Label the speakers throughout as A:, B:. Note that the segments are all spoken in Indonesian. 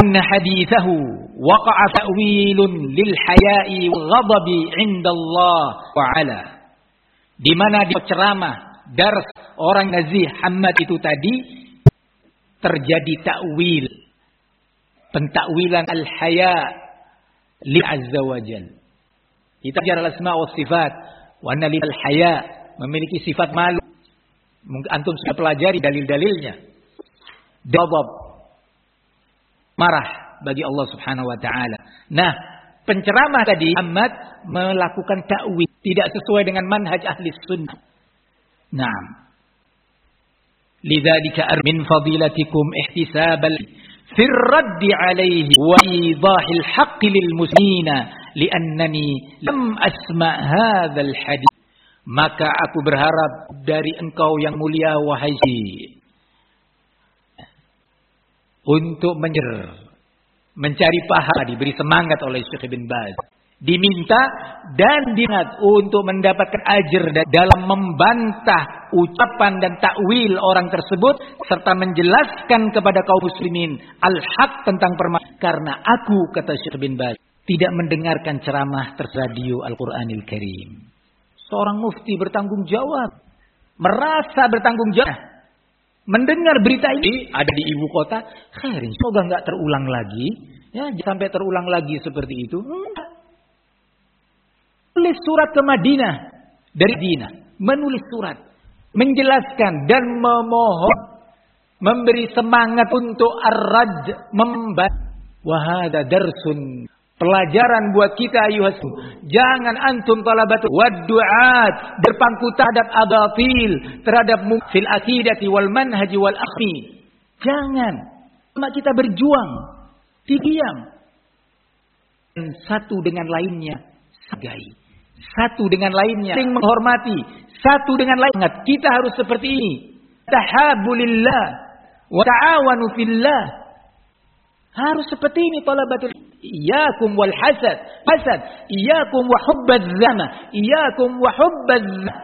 A: anna hadithahu waqa'a ta'wilun lil haya'i wal ghadabi 'inda Allah ta'ala. Di mana di ceramah dars orang Nazih Hamad itu tadi terjadi takwil, pentakwilan al-haya li azza wajal. Kita bicara al-asma wa sifat, wa anna lil haya memiliki sifat malu. Mungkin antum sudah pelajari dalil-dalilnya. Ghadab, marah bagi Allah Subhanahu wa taala. Nah, penceramah tadi Ahmad melakukan takwil tidak sesuai dengan manhaj ahli sunnah. Naam. Lidzalika min fadilatikum ihtisabal fi ar-radd alayhi wa idahil haqq lil muslimina li'annani lam asma' hadzal hadits. Maka aku berharap dari engkau yang mulia wahai untuk mencari pahala, diberi semangat oleh Syekh Ibn Baz, diminta dan diingat untuk mendapatkan ajar dalam membantah ucapan dan takwil orang tersebut serta menjelaskan kepada kaum muslimin al-haq tentang permasalahan. Karena aku, kata Syekh Ibn Baz, tidak mendengarkan ceramah radio Al-Qur'anil Karim. Seorang mufti bertanggung jawab, merasa bertanggung jawab, mendengar berita ini ada di ibu kota, khairin, semoga enggak terulang lagi, ya, sampai terulang lagi seperti itu. Menulis surat ke Madinah dari Madinah, menulis surat, menjelaskan dan memohon, memberi semangat untuk ar-radd, membaca. Wa hadza darsun, pelajaran buat kita ayuhas. Jangan antum talabatul wad-du'at berpangku terhadap abatil, terhadap fil aqidati wal manhaji wal akhi. Jangan. Cuma kita berjuang, diam. Satu dengan lainnya segai. Satu dengan lainnya saling menghormati. Satu dengan lainnya. Kita harus seperti ini. Tahabu lillah wa ta'awanu fillah. Harus seperti ini talabatul. Iyyakum wal hasad. Hasad. Iyyakum wa hubbaz zama. Iyyakum wa hubbaz zama.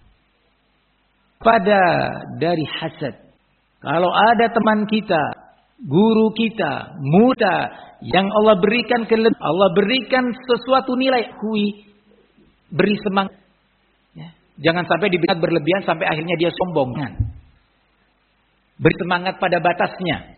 A: Pada dari hasad. Kalau ada teman kita, guru kita, muda yang Allah berikan Allah berikan sesuatu nilai, beri semangat. Ya. Jangan sampai diberikan berlebihan sampai akhirnya dia sombong. Beri semangat pada batasnya.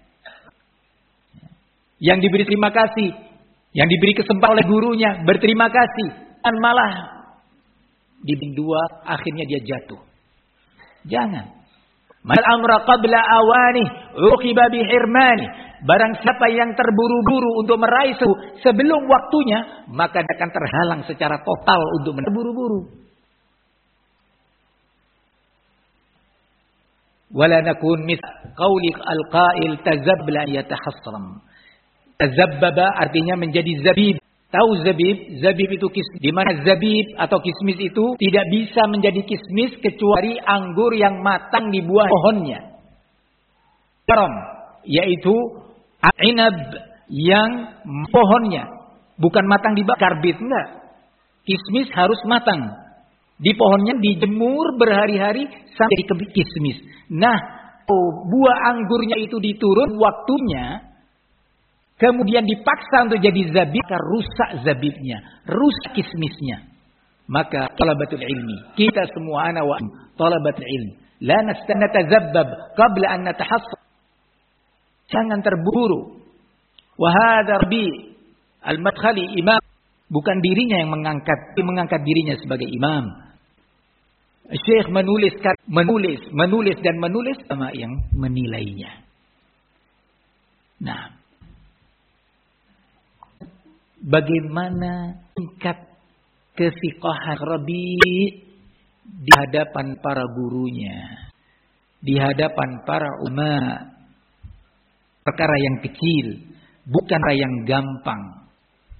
A: Yang diberi terima kasih, yang diberi kesempatan oleh gurunya, berterima kasih, dan malah diberi dua, akhirnya dia jatuh. Jangan. Mal amra qabla awani, uqiba bi hirmani. Barang siapa yang terburu-buru untuk meraih sebelum waktunya, maka dia akan terhalang secara total untuk terburu-buru. Wala nakun mis qauli al-qail tazabbala yatahassram. Tazabbaba artinya menjadi zabib. Tahu zabib? Zabib itu kismis. Di mana zabib atau kismis itu tidak bisa menjadi kismis kecuali anggur yang matang di buah pohonnya. Karam, yaitu inab yang pohonnya bukan matang di karbit, enggak. Kismis harus matang. Di pohonnya dijemur berhari-hari sampai jadi kismis. Nah, buah anggurnya itu diturun waktunya, kemudian dipaksa untuk jadi zabib, maka rusak zabibnya, rusak kismisnya. Maka talabatul ilmi, kita semua ana wa talabatul ilmi, la natazabbab qabla an natahassab. Jangan terburu. Wa hadha Rabi al-Madkhali imam, bukan dirinya yang mengangkat dirinya sebagai imam. Syekh menulis dan menulis sama yang menilainya. Nah, bagaimana tingkat kesiqahan Rabi di hadapan para gurunya, di hadapan para ulama. Perkara yang kecil, bukan yang gampang.